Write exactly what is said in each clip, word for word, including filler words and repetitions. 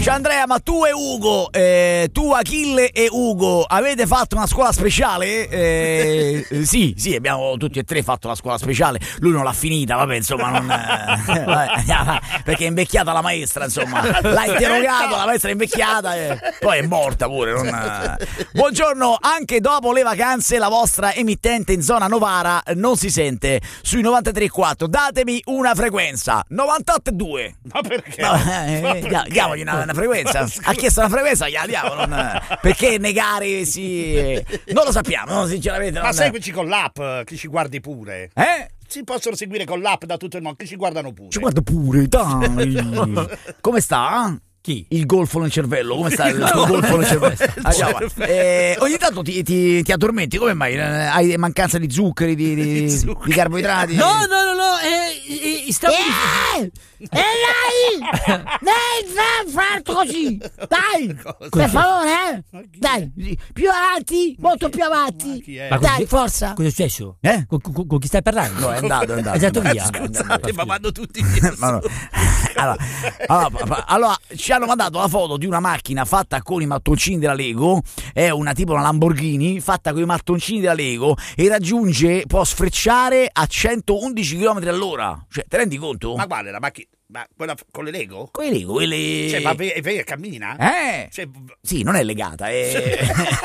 Ciao Andrea, ma tu e Ugo, eh, tu Achille e Ugo, avete fatto una scuola speciale? Eh, sì, sì, abbiamo tutti e tre fatto la scuola speciale. Lui non l'ha finita, vabbè, insomma, non, eh, vabbè, perché è invecchiata la maestra, insomma. L'ha interrogato, la maestra è invecchiata e poi è morta pure. Non, eh. Buongiorno, anche dopo le vacanze la vostra emittente in zona Novara non si sente sui novantatré virgola quattro. Datemi una frequenza, novantotto virgola due. Ma perché? No, eh, eh, diamogli una, una frequenza. Ha chiesto una frequenza, gliela diamo. Non, perché negare sì, non lo sappiamo, no, sinceramente. Ma non... seguici con l'app, che ci guardi pure. Eh? Si possono seguire con l'app da tutto il mondo, che ci guardano pure. Ci guardo pure, dai. Come sta? Chi? Il golfo nel cervello, come sta il tuo golfo nel cervello? Andiamo, eh, ogni tanto ti, ti, ti addormenti, come mai? Hai mancanza di zuccheri, di, di, di, di carboidrati? No, no, no, no, eh, eh, stavo... Eh, e dai! Dai, fai così! Dai! Per favore, eh! Dai, più avanti, molto più avanti! Ma Dai, cosa- forza! Cosa è successo? Eh? Con, con- con chi stai parlando? No, è andato, è andato. È andato via. Scusate, ma vanno tutti via. Ma no. Allora, allora, allora, ci hanno mandato la foto di una macchina fatta con i mattoncini della Lego. È una tipo una Lamborghini fatta con i mattoncini della Lego e raggiunge, può sfrecciare a centoundici chilometri all'ora. Cioè, ti rendi conto? Ma guarda, la macchina, ma quella con le Lego? Con i Lego, quelle... Cioè, ma ve- è vera, cammina? Eh? Cioè, Sì, non è legata, è...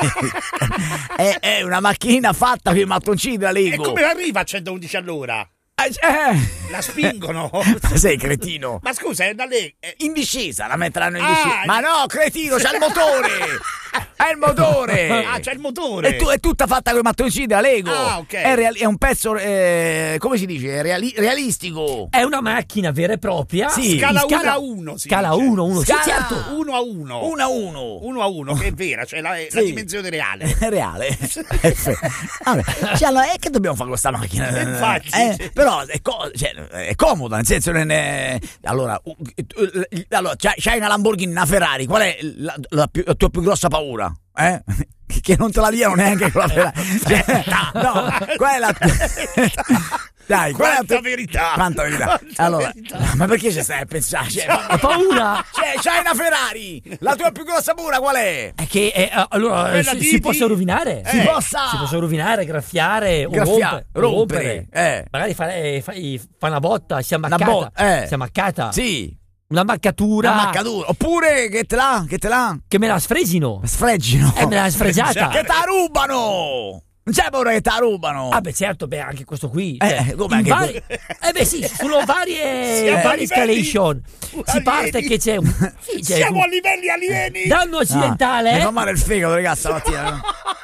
è, è una macchina fatta con i mattoncini della e Lego. come arriva a centoundici all'ora? Eh, eh. La spingono? Sei cretino. Ma scusa, è una Lego. è- In discesa, la metteranno in Ah, discesa. Ma no, cretino, c'è il motore! È il motore! Ah, c'è il motore. E tu, è tutta fatta con i mattoncini della Lego. Ah, ok. È, reali- è un pezzo, eh, come si dice? Reali- realistico. È una macchina vera e propria. Sì. Scala In uno a uno, si Scala dice. uno a uno. Sì, Scala- certo. Uno a uno. Uno a uno. Uno a uno, che è vera, cioè la, la Sì. dimensione reale. È reale. Vabbè, cioè, allora, eh, che dobbiamo fare con questa macchina? Infatti. Eh, però è, co- cioè, è comoda, nel senso non è... Allora, uh, uh, allora c'hai, c'hai una Lamborghini, una Ferrari, qual è la, la più- la tua più grossa paura? Eh? Che non te la diano neanche con la Ferrari. Cioè, no, qual è la... Dai, qual è la Quanta tua- verità. Quanta verità. Quanta Allora, verità. ma perché ci stai a pensare? Cioè, Ho paura. cioè, c'hai una Ferrari, la tua più grossa paura qual è? È che eh, allora Quella si, di- si possa rovinare. Si Eh, possa... Si possa rovinare, graffiare, o Graffiare, rompere, o rompere, eh. Magari fa, eh, fa, fa una botta, si è Una ammaccata. bo- eh. Si è ammaccata. Sì, Una maccatura. una maccatura. Oppure che te l'ha, che te l'ha? Che me la sfregino. Sfreggino. E me l'ha sfregiata. Che te la rubano! Non c'è paura che te la rubano! Ah beh certo, beh anche questo qui. Eh, Cioè, come in anche vari- Eh beh sì, sono varie, Siamo a varie livelli escalation. Si alieni. parte che c'è un sì, c'è Siamo un a livelli alieni. danno accidentale. Ah, mi eh? fa male il fegato, ragazzi, stamattina.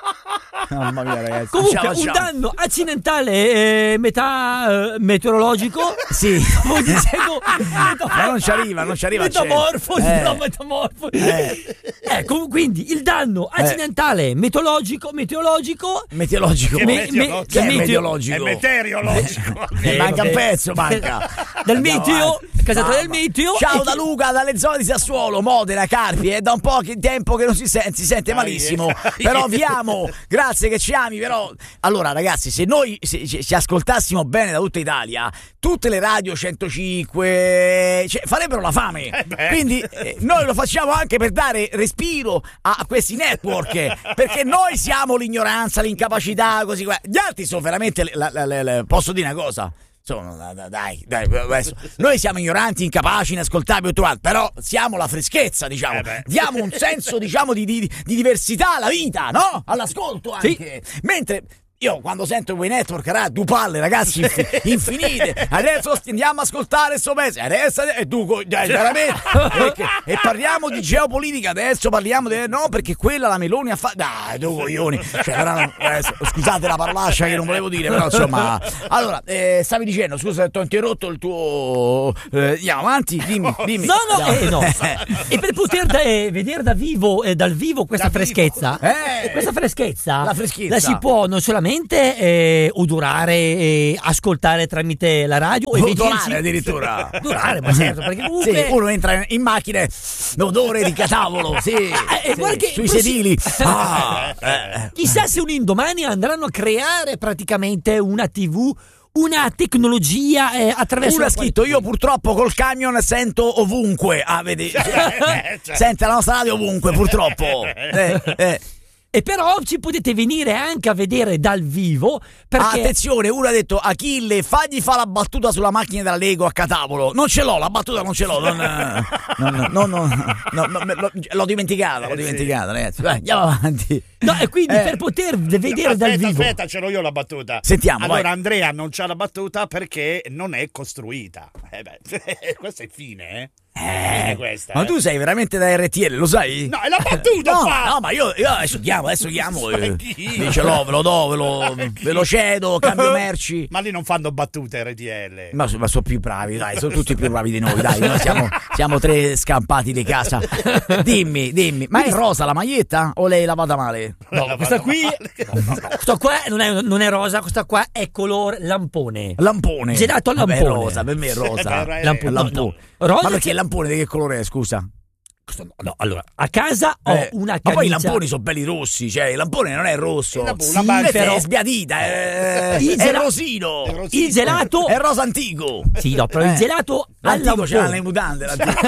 Mamma mia, ragazzi. Comunque Ciao, un ciao. danno accidentale eh, metà eh, meteorologico. Sì. Stavo dicendo Ma non ci arriva, non ci arriva. metamorfosi, Eh. no, metamorfosi. Eh. Ecco, quindi il danno accidentale meteorologico, meteorologico, Meteorologico. Che me- meteo- me- Che è meteo- È meteorologico? meteorologico. Eh, manca un vabbè. pezzo, manca. Del Andiamo meteo, avanti. casata Mamma. del meteo. Ciao e da chi- Luca, dalle zone di Sassuolo, Modena, Carpi. È da un po' che tempo che non si sente, si sente Dai, malissimo. dai. Però vi amo, grazie che ci ami. Però, allora, ragazzi, se noi se, se- ci ascoltassimo bene da tutta Italia, tutte le radio centocinque cioè, farebbero la fame. Eh beh. Quindi eh, noi lo facciamo anche per dare respiro a, a questi network. Perché noi siamo l'ignoranza, l'incapacità, così. qua. Gli altri sono veramente. la- la- la- la- posso dire una cosa? Insomma, dai, dai, dai, adesso. Noi siamo ignoranti, incapaci, inascoltabili, tutto quanto, però siamo la freschezza, diciamo. Eh beh. Diamo un senso, diciamo, di, di- di diversità alla vita, no? All'ascolto anche. Mentre io quando sento quei network, ra, due palle, ragazzi, inf- infinite. Adesso andiamo a ascoltare sto mese. Adesso e tu dai, veramente. Perché- e parliamo di geopolitica, adesso parliamo di no, perché quella la Meloni ha fatto. Dai, tu coglioni. Cioè, però, eh, scusate la parolaccia che non volevo dire, però insomma. Allora, eh, stavi dicendo, scusa, ti ho interrotto il tuo. Eh, andiamo avanti, dimmi, dimmi. No, no, Andiamo. eh, no. E per poter da- eh, vedere da vivo, eh, dal vivo questa Da vivo. freschezza, Eh. questa freschezza, La freschezza. la si può non solamente eh, odorare e ascoltare tramite la radio e Odorare vedersi- addirittura. Odorare, ma certo, perché comunque Sì, uno entra in macchina e l'odore di catavolo, sì, eh, sì, guarda che sui poi si- sedili. Ah, eh. chissà se un indomani andranno a creare praticamente una tivù una tecnologia eh, attraverso Uno ha la quale- scritto: io purtroppo col camion sento ovunque. Ah, vedi? Sente la nostra radio ovunque, purtroppo. Eh, eh. E però ci potete venire anche a vedere dal vivo, perché Attenzione, uno ha detto: Achille, fagli fa la battuta sulla macchina della Lego a Catavolo. Non ce l'ho, la battuta non ce l'ho. Non, non, non, non, no, no, l'ho, l'ho dimenticata, l'ho dimenticata, ragazzi. Vai, andiamo avanti. no, e quindi Eh. per poter vedere aspetta, dal vivo. aspetta, ce l'ho io la battuta. Sentiamo, Allora, vai. Andrea non c'ha la battuta perché non è costruita. Eh beh, questo è il fine, eh? Fine questa, Ma eh. tu sei veramente da R T L, lo sai? No, è la battuta, No, fa! no, ma io, io adesso chiamo, adesso chiamo. Eh, Anch'io. ce l'ho, ve lo do, ve lo, ve lo cedo, cambio merci. Ma lì non fanno battute R T L. Ma, ma sono più bravi, dai, sono tutti più bravi di noi, dai. Noi siamo, siamo tre scampati di casa. Dimmi, dimmi, ma è rosa la maglietta o l'hai lavata male? No, questa qui, questa qua non è, non è rosa, questa qua è color lampone. Lampone. Gelato al Vabbè, lampone. rosa, per me è rosa. Eh, beh, Lampone, no, Lampone. no. Rosa Ma perché che- il lampone di che colore è, scusa? No, allora, a casa ho Eh, una ma camicia. poi i lamponi sono belli rossi, cioè il lampone non è rosso. Il lampone, Sì, una base- però però- è sbiadita, è, Il è gela- rosino. È rosino. Il gelato. È rosa antico. Sì, no, però il Eh. gelato al L'antico ce l'ha lampone. le mutande. l'antico.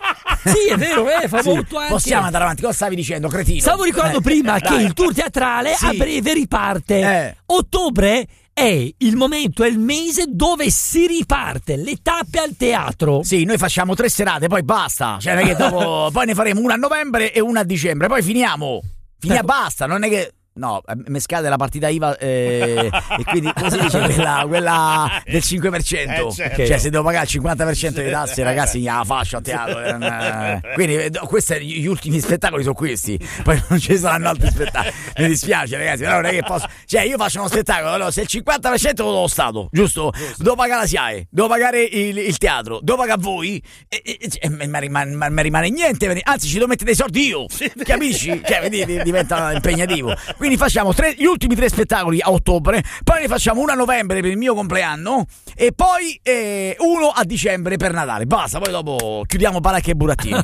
Sì, è vero, eh, fa Sì, molto anche. possiamo andare avanti, cosa stavi dicendo, cretino? Stavo ricordando Eh, prima che dai. il tour teatrale Sì. a breve riparte. Eh. Ottobre è il momento, è il mese dove si riparte, le tappe al teatro. Sì, noi facciamo tre serate, poi basta. Cioè, non è che dopo, poi ne faremo una a novembre e una a dicembre, poi finiamo. Finiamo, basta, non è che. No, mi scade la partita I V A eh, e quindi come si dice quella, quella del cinque per cento. Eh, certo. Cioè se devo pagare il cinquanta per cento di tasse, ragazzi, la faccio a teatro. eh, non, eh. Quindi eh, questi gli ultimi spettacoli sono questi. Poi non ci saranno altri spettacoli. Mi dispiace, ragazzi, però non è che posso. Cioè, io faccio uno spettacolo, allora, se il cinquanta per cento lo do lo Stato, giusto? Devo pagare la S I A E, devo pagare il, il teatro, devo pagare voi e, e, e, e mi rimane, ma- mi rimane niente, anzi ci devo mettere dei soldi io, capisci? Cioè, vedi, diventa impegnativo. Quindi facciamo tre, gli ultimi tre spettacoli a ottobre, poi ne facciamo uno a novembre per il mio compleanno e poi eh, uno a dicembre per Natale. Basta, poi dopo chiudiamo Baracca e Burattino.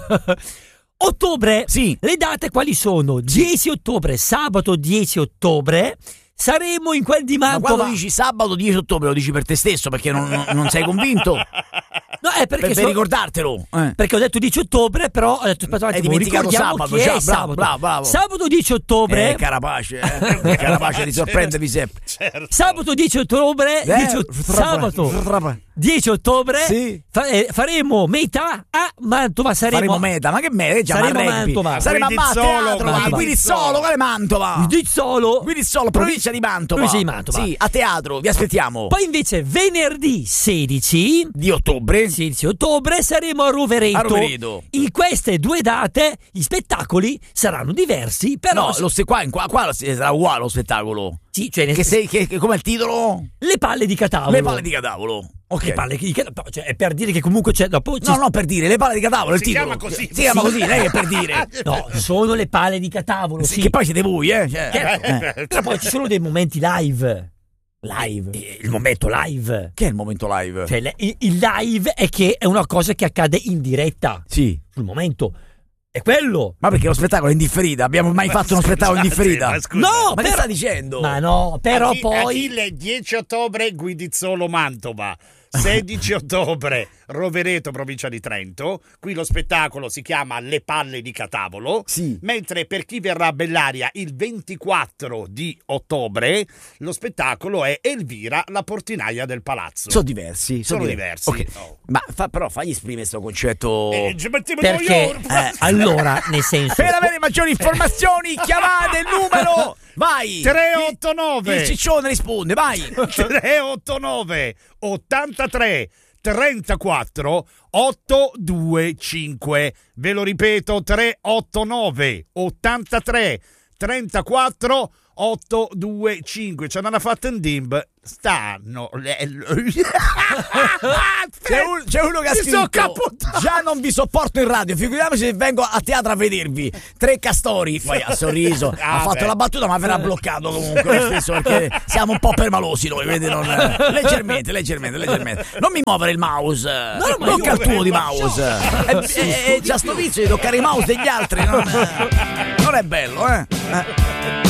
Ottobre, Sì. le date quali sono? dieci ottobre, sabato dieci ottobre, saremo in quel di Ma Mantova. quando dici sabato dieci ottobre lo dici per te stesso perché non, non- non sei convinto? No, è perché, Per, per so- ricordartelo. Eh. perché ho detto dieci ottobre, però ho detto aspetta un Hai attimo, dimenticato ricordiamo sabato, che già, è bravo, sabato. bravo, bravo. Sabato dieci ottobre. Eh, carapace, eh. Carapace di sorprendervi sempre. Certo. Sabato dieci ottobre, Eh, dieci ot- sabato dieci ottobre Sì. fa- eh, faremo metà a Mantova, saremo, Faremo meta, ma che meta? Che già Saremo ma a rugby. Mantova. Saremo a Guidizzolo, teatro, Mantova. a Guidizzolo, quale Mantova? Dizzolo. Guidizzolo, provincia di Mantova. Provincia di Mantova. Sì, a teatro, vi aspettiamo. Poi invece venerdì sedici Di ottobre. sedici ottobre saremo a Rovereto. A Rovereto. In queste due date gli spettacoli saranno diversi, però No, lo ste- qua, in qua, qua lo- sarà uguale lo spettacolo. sì, cioè nel Che senso- sei, che, che- com'è il titolo? le palle di Catavolo. Le palle di Catavolo. Ok. Le palle di Catavolo, cioè, è per dire che comunque c'è dopo ci- No, no, per dire, le palle di Catavolo, il Si titolo. chiama così. Si chiama così, lei è per dire. no, sono le palle di Catavolo, Sì, sì. che poi siete voi, eh. Cioè, Certo. eh. Però poi ci sono dei momenti live. Live. Eh, Il momento live. Che è il momento live? Cioè, le- il il live è che è una cosa che accade in diretta Sì. sul momento. È quello. Ma perché lo spettacolo è in differita? Abbiamo mai fatto uno spettacolo in differita? Ma scusa. No, Ma che però- sta dicendo? Ma no, però Achi- poi Achille, dieci ottobre Guidizzolo Mantova, sedici ottobre Rovereto, provincia di Trento. Qui lo spettacolo si chiama Le palle di Catavolo. Sì. Mentre per chi verrà a Bellaria il ventiquattro di ottobre lo spettacolo è Elvira, la portinaia del palazzo. Sono diversi. Sono diversi. diversi. Ok. Oh. Ma fa, però fagli esprimere questo concetto. Eh, ci mettiamo perché noi, eh, allora nel senso Per avere maggiori informazioni chiamate il numero. Vai. trecentoottantanove Il ciccione risponde, vai. trecentoottantanove ottantatré trentaquattro ottocentoventicinque. Ve lo ripeto, trecentoottantanove ottantatré trentaquattro ottocentoventicinque. Ci hanno fatto un dimb. Stanno C'è, un- c'è uno che ha Mi scritto: sono capotato. già non vi sopporto in radio, figuriamoci se vengo a teatro a vedervi. Tre castori. Poi ha sorriso, Ah, ha fatto beh. la battuta, ma verrà bloccato comunque lo stesso perché siamo un po' permalosi noi, vedi? Non, leggermente, leggermente, leggermente. Non mi muovere il mouse, ma tocca io- il tuo di mouse. E, e, e c'ha sto vizio di toccare i mouse degli altri, non, non è bello, eh? eh.